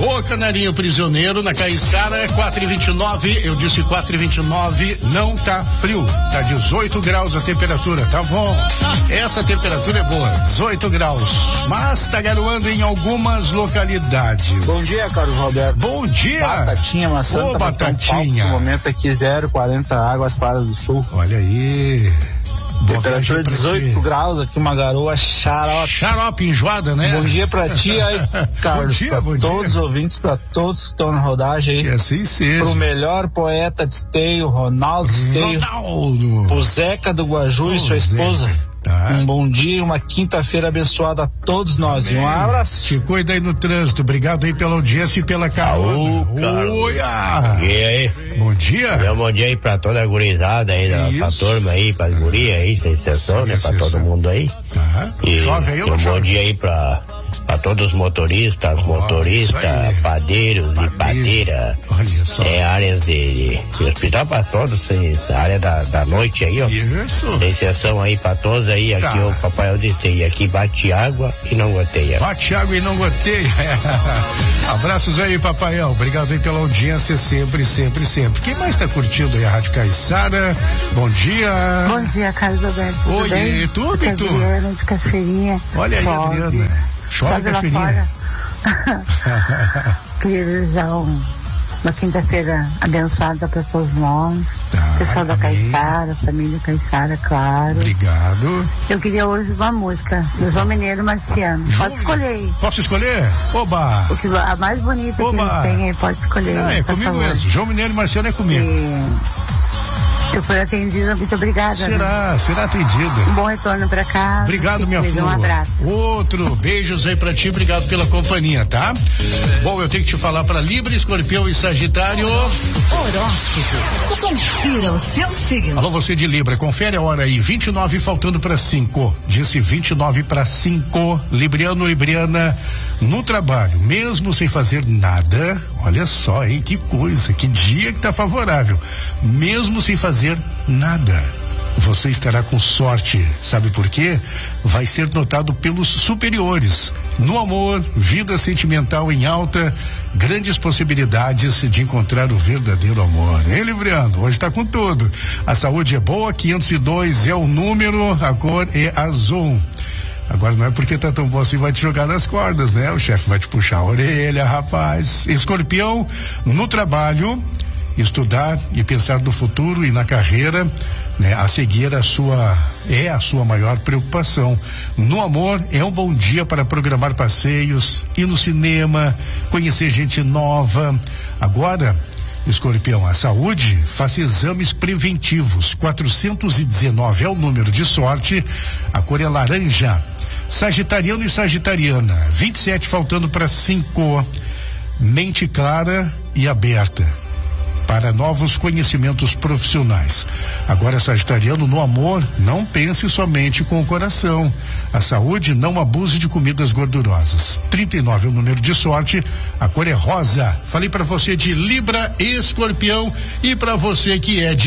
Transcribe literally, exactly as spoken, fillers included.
Ô Canarinho Prisioneiro, na Caiçara, quatro e vinte e nove, eu disse quatro e vinte e nove, não tá frio, tá dezoito graus a temperatura, tá bom, essa temperatura é boa, dezoito graus, mas tá garoando em algumas localidades. Bom dia, Carlos Roberto. Bom dia. Batatinha, maçã. Ô, Batatinha. No momento aqui, zero quarenta, Águas Claras do Sul. Olha aí. Temperatura dezoito graus aqui, uma garoa xarope. Xarope enjoada, né? Bom dia pra ti aí, Carlos. Bom dia, pra bom todos dia. Os ouvintes, pra todos que estão na rodagem aí. Que assim seja. Pro melhor poeta de esteio, Ronaldo Esteio. Ronaldo. O Zeca do Guaju oh, e sua esposa. Tá. Um bom dia e uma quinta-feira abençoada a todos nós. Amém. Um abraço. Te cuida aí no trânsito. Obrigado aí pela audiência e pela carona. Oi, bom dia aí. Bom dia. Meu bom dia aí pra toda a gurizada aí, da nossa turma aí, pra gurias aí, sem exceção, né? Pra todo mundo aí. Tá. E chove aí ou não um chove? Bom dia aí pra, pra todos os motoristas, oh, motoristas, padeiros e padeira. Olha só. É, áreas de, de hospital pra todos, área da, da noite aí, ó. Isso. Sem exceção aí pra todos aí, tá. Aqui o Papai eu disse, e aqui bate água e não goteia. Bate água e não goteia. Abraços aí, Papaião. Obrigado aí pela audiência sempre, sempre, sempre. Quem mais tá curtindo aí a Rádio Caiçara? Bom dia. Bom dia, Carlos Alberto. Oi, bem? tudo e tu? Adriana de Cachoeirinha. Olha aí, Chove. Adriana. Chove, Cachoeirinha. Queria desejar um, uma quinta-feira abençoada para todos nós. Tá, pessoal da amém. Caiçara, família Caiçara, claro. Obrigado. Eu queria hoje uma música do João Mineiro Marciano. João... Pode escolher aí. Posso escolher? Oba! O que, a mais bonita Oba. Que tem aí, pode escolher. Ah, é comigo favor. mesmo. João Mineiro Marciano é comigo. E... Se eu for atendida, muito obrigada. Será, né? será atendida. Um bom retorno pra cá. Obrigado, minha flor. Um abraço. Outro, beijos aí pra ti, obrigado pela companhia, tá? Bom, eu tenho que te falar pra Libra, Escorpião e Sagitário. Horóscopo. Confira o seu signo. Alô, você de Libra, confere a hora aí, vinte e nove faltando pra cinco. Disse vinte e nove pra cinco. Libriano, Libriana, no trabalho, mesmo sem fazer nada, olha só, hein, que coisa, que dia que tá favorável. Mesmo sem fazer nada, você estará com sorte. Sabe por quê? Vai ser notado pelos superiores. No amor, vida sentimental em alta, grandes possibilidades de encontrar o verdadeiro amor. Hein, Libriano? Hoje tá com tudo. A saúde é boa, quinhentos e dois é o número, a cor é azul. Agora não é porque tá tão bom assim, vai te jogar nas cordas, né? O chefe vai te puxar a orelha, rapaz. Escorpião, no trabalho, estudar e pensar no futuro e na carreira, né, a seguir a sua é a sua maior preocupação. No amor, é um bom dia para programar passeios, ir no cinema, conhecer gente nova. Agora, Escorpião, a saúde, faça exames preventivos. quatrocentos e dezenove é o número de sorte, a cor é laranja. Sagitariano e Sagitariana, vinte e sete faltando para cinco. Mente clara e aberta para novos conhecimentos profissionais. Agora, Sagitariano, no amor, não pense somente com o coração. A saúde, não abuse de comidas gordurosas. trinta e nove é o número de sorte, a cor é rosa. Falei para você de Libra, Escorpião, e para você que é de